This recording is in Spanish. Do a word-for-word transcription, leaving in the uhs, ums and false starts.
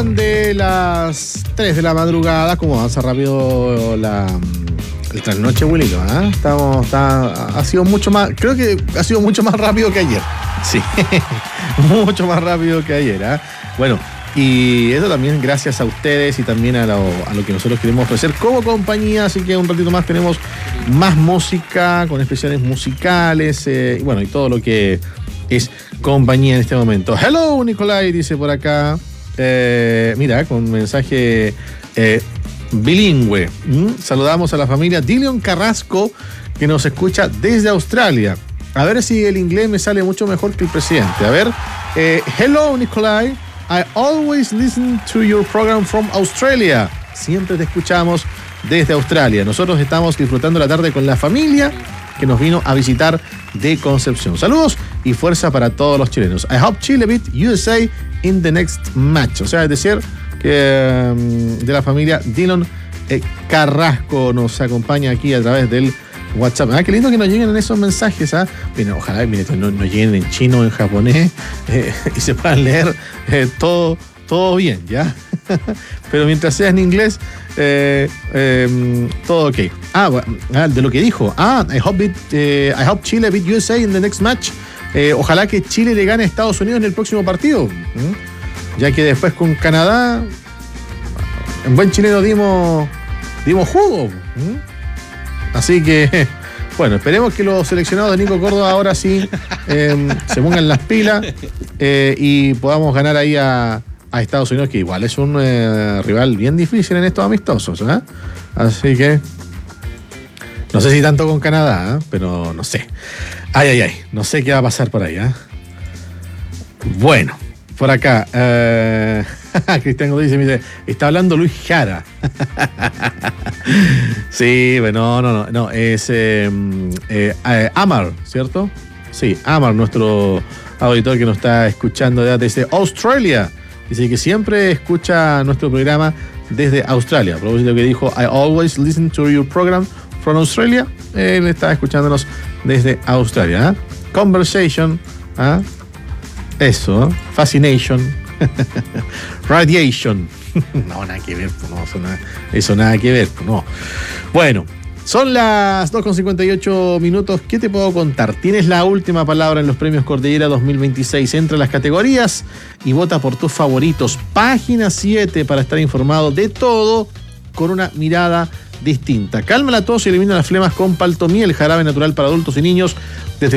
pasan de las tres de la madrugada. ¿Cómo avanza rápido la, el trasnoche, Wilito? ¿eh? Estamos, está, ha sido mucho más, creo que ha sido mucho más rápido que ayer. Sí, mucho más rápido que ayer. ¿eh? Bueno, y eso también gracias a ustedes y también a lo, a lo que nosotros queremos ofrecer como compañía. Así que un ratito más tenemos más música con especiales musicales eh, y bueno, y todo lo que es compañía en este momento. Hello, Nicolai, dice por acá. Eh, mira, con mensaje eh, bilingüe. ¿Mm? Saludamos a la familia Dilion Carrasco, que nos escucha desde Australia. A ver si el inglés me sale mucho mejor que el presidente. A ver. Eh, hello, Nicolai. I always listen to your program from Australia. Siempre te escuchamos desde Australia. Nosotros estamos disfrutando la tarde con la familia que nos vino a visitar de Concepción. Saludos y fuerza para todos los chilenos. I hope Chile beat U S A in the next match. O sea, es decir, que um, de la familia Dillon eh, Carrasco nos acompaña aquí a través del WhatsApp. Ah, qué lindo que nos lleguen en esos mensajes. ¿ah? Mira, ojalá mire, no, no lleguen en chino o en japonés eh, y se puedan leer eh, todo, todo bien, ¿ya? Pero mientras sea en inglés, eh, eh, todo ok. Ah, bueno, de lo que dijo. Ah, I hope, it, eh, I hope Chile beat U S A in the next match. Eh, ojalá que Chile le gane a Estados Unidos en el próximo partido. ¿Mm? Ya que después con Canadá, en buen chileno dimos, dimos jugo. ¿Mm? Así que, bueno, esperemos que los seleccionados de Nico Córdoba ahora sí eh, se pongan las pilas eh, y podamos ganar ahí a a Estados Unidos, que igual es un eh, rival bien difícil en estos amistosos, ¿eh? Así que no sé si tanto con Canadá, ¿eh? Pero no sé. Ay, ay, ay, no sé qué va a pasar por ahí, ¿eh? Bueno, por acá, eh, Cristian Godínez me dice, está hablando Luis Jara. Sí, bueno, no, no, no, es eh, eh, eh, Amar, ¿cierto? Sí, Amar, nuestro auditor que nos está escuchando desde Australia. Dice que siempre escucha nuestro programa desde Australia. A propósito de lo que dijo, I always listen to your program from Australia. Él está escuchándonos desde Australia. ¿eh? Conversation. ¿eh? Eso. ¿eh? Fascination. Radiation. No, nada que ver. No, eso, nada, eso nada que ver. No. Bueno. Son las dos con cincuenta y ocho minutos. ¿Qué te puedo contar? Tienes la última palabra en los premios Cordillera dos mil veintiséis. Entra a las categorías y vota por tus favoritos. Página siete para estar informado de todo con una mirada distinta. Calma la tos y elimina las flemas con Paltomiel, jarabe natural para adultos y niños. Desde